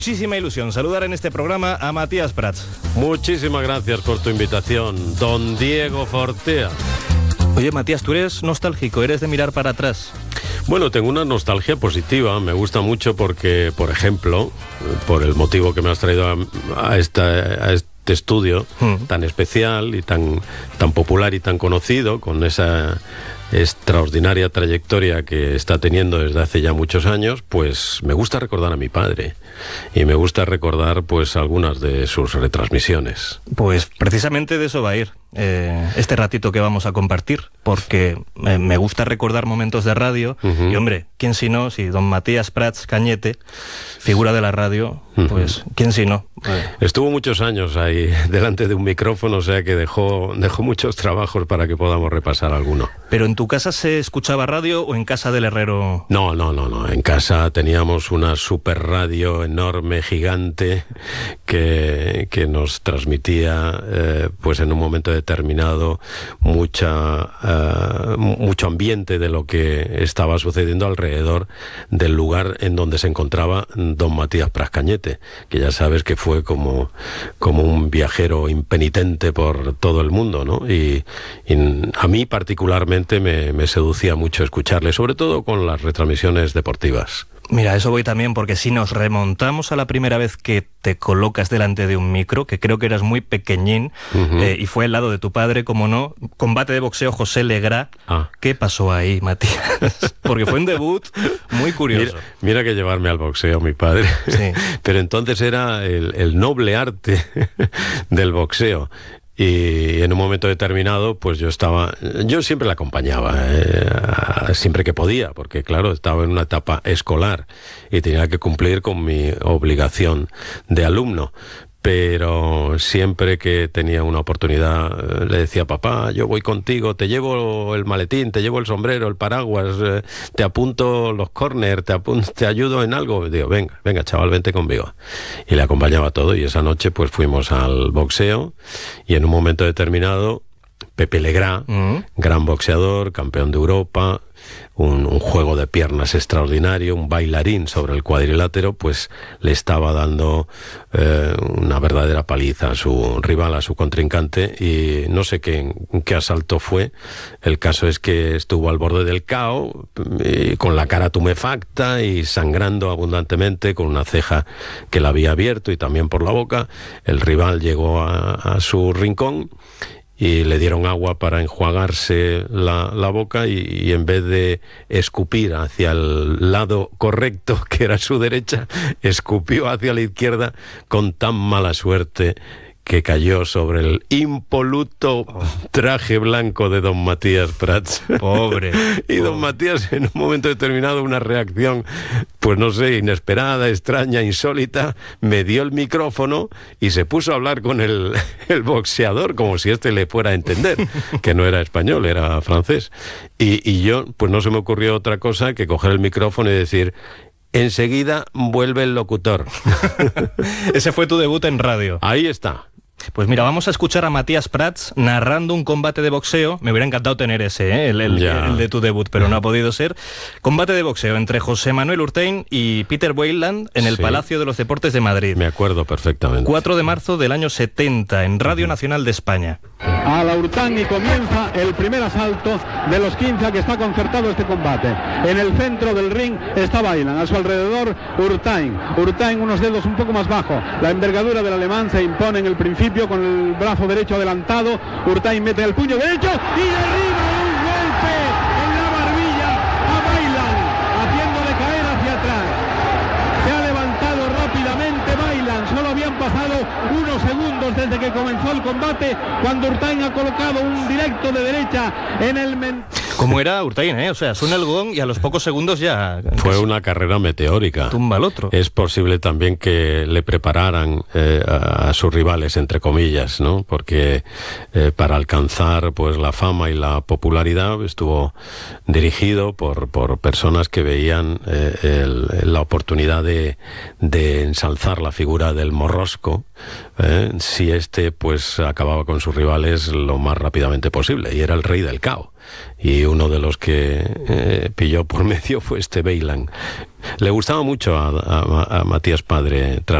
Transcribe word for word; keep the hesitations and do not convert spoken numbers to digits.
Muchísima ilusión saludar en este programa a Matías Prats. Muchísimas gracias por tu invitación, don Diego Fortea. Oye, Matías, tú eres nostálgico, eres de mirar para atrás. Bueno, tengo una nostalgia positiva, me gusta mucho porque, por ejemplo, por el motivo que me has traído a, a, esta, a este estudio mm. tan especial y tan, tan popular y tan conocido, con esa extraordinaria trayectoria que está teniendo desde hace ya muchos años, pues me gusta recordar a mi padre y me gusta recordar pues algunas de sus retransmisiones. Pues precisamente de eso va a ir eh, este ratito que vamos a compartir, porque eh, me gusta recordar momentos de radio uh-huh. y hombre, ¿quién si no? Si don Matías Prats Cañete, figura de la radio, uh-huh. pues ¿quién si no? Eh. Estuvo muchos años ahí delante de un micrófono, o sea que dejó, dejó muchos trabajos para que podamos repasar alguno. Pero en tu casa se escuchaba radio o en casa del herrero? No, no, no, no. En casa teníamos una super radio enorme, gigante, que, que nos transmitía, eh, pues en un momento determinado, mucha, uh, mucho ambiente de lo que estaba sucediendo alrededor del lugar en donde se encontraba don Matías Prats Cañete, que ya sabes que fue como, como un viajero impenitente por todo el mundo, ¿no? Y, y a mí particularmente me, me seducía mucho escucharle, sobre todo con las retransmisiones deportivas. Mira, eso voy también, porque si nos remontamos a la primera vez que te colocas delante de un micro, que creo que eras muy pequeñín, uh-huh. eh, y fue al lado de tu padre, como no, combate de boxeo José Legrá. Ah. ¿Qué pasó ahí, Matías? Porque fue un debut muy curioso. Mira, mira que llevarme al boxeo, mi padre. Sí. Pero entonces era el, el noble arte del boxeo. Y en un momento determinado, pues yo estaba, yo siempre la acompañaba, eh, siempre que podía, porque claro, estaba en una etapa escolar y tenía que cumplir con mi obligación de alumno. Pero siempre que tenía una oportunidad le decía, papá, yo voy contigo, te llevo el maletín, te llevo el sombrero, el paraguas, eh, te apunto los corners, te, apunto, te ayudo en algo. Digo, venga, venga, chaval, vente conmigo. Y le acompañaba todo, y esa noche pues fuimos al boxeo, y en un momento determinado Pepe Legrá, uh-huh. gran boxeador, campeón de Europa, un, un juego de piernas extraordinario, un bailarín sobre el cuadrilátero, pues le estaba dando eh, una verdadera paliza a su rival, a su contrincante, y no sé qué, qué asalto fue. El caso es que estuvo al borde del cao, y con la cara tumefacta y sangrando abundantemente, con una ceja que la había abierto y también por la boca. El rival llegó a, a su rincón y le dieron agua para enjuagarse la, la boca, y, y en vez de escupir hacia el lado correcto, que era su derecha, escupió hacia la izquierda con tan mala suerte que cayó sobre el impoluto traje blanco de don Matías Prats. Pobre. Y don pobre. Matías, en un momento determinado, una reacción, pues no sé, inesperada, extraña, insólita, me dio el micrófono y se puso a hablar con el, el boxeador, como si este le fuera a entender, que no era español, era francés. Y, y yo, pues no se me ocurrió otra cosa que coger el micrófono y decir: enseguida vuelve el locutor. Ese fue tu debut en radio. Ahí está. Pues mira, vamos a escuchar a Matías Prats narrando un combate de boxeo. Me hubiera encantado tener ese, ¿eh? el, el, el de tu debut, pero no ha podido ser. Combate de boxeo entre José Manuel Urtein y Peter Weyland en el sí. Palacio de los Deportes de Madrid. Me acuerdo perfectamente. cuatro de marzo del año setenta, en Radio Nacional de España. A la Urtein, y comienza el primer asalto de los quince a que está concertado este combate. En el centro del ring está Weyland, a su alrededor Urtein. Urtein unos dedos un poco más bajo. La envergadura del alemán se impone en el principio con el brazo derecho adelantado. Urtein mete el puño derecho y derriba un golpe en la barbilla a Weyland, haciéndole caer hacia atrás. Se ha levantado rápidamente Weyland. Solo habían pasado unos segundos desde que comenzó el combate, cuando Urtein ha colocado un directo de derecha en el men... Como era Urtein, ¿eh? O sea, suena el gong y a los pocos segundos ya... Fue una carrera meteórica. Tumba al otro. Es posible también que le prepararan eh, a, a sus rivales, entre comillas, ¿no? Porque eh, para alcanzar pues la fama y la popularidad estuvo dirigido por, por personas que veían eh, el, la oportunidad de, de ensalzar la figura del morrosco, eh, si este pues acababa con sus rivales lo más rápidamente posible, y era el rey del cao. y uno de los que eh, pilló por medio fue este Weiland. Le gustaba mucho a, a, a Matías padre